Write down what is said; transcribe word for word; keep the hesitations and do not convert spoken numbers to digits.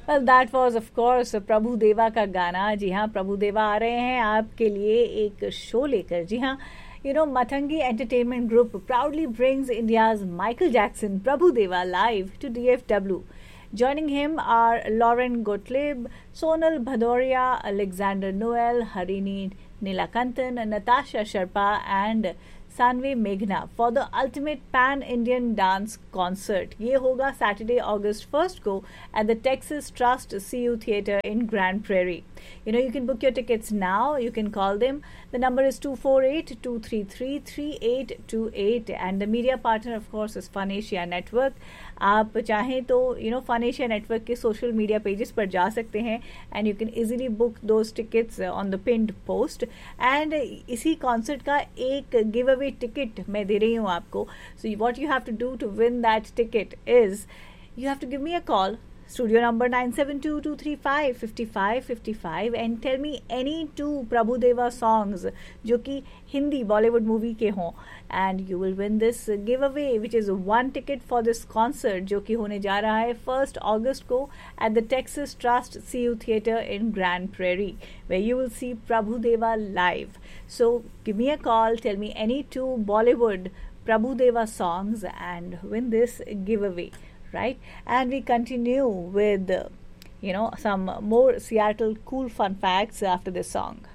Well, that was of course प्रभु देवा का गाना. जी हाँ, प्रभु देवा आ रहे हैं आपके लिए एक शो लेकर. जी हाँ, you know, Matangi Entertainment Group proudly brings India's Michael Jackson, Prabhu Deva, live to D F W. Joining him are Lauren Gottlieb, Sonal Bhadoria, Alexander Noel, Harini Nilakantan, Natasha Sharpa, and Sanve Meghna for the ultimate pan-Indian dance concert. ये होगा Saturday, August first को at the Texas Trust C U Theatre in Grand Prairie. You know, you can book your tickets now. You can call them. The number is two four eight, two three three, three eight two eight, and the media partner, of course, is Fun Asia Network. आप चाहें तो you know Fun Asia Network के social media pages पर जा सकते हैं and you can easily book those tickets on the pinned post. And इसी concert का एक giveaway ticket मैं दे रही हूँ आपको. So what you have to do to win that ticket is you have to give me a call. Studio number nine seven two, two three five, five five five five and tell me any two Prabhu Deva songs जो कि Hindi Bollywood movie के हों, and you will win this giveaway which is one ticket for this concert जो कि होने जा रहा है first August को at the Texas Trust C U Theatre in Grand Prairie, where you will see Prabhu Deva live. So give me a call, tell me any two Bollywood Prabhu Deva songs and win this giveaway. Right, and we continue with uh, you know some more Seattle cool fun facts after this song.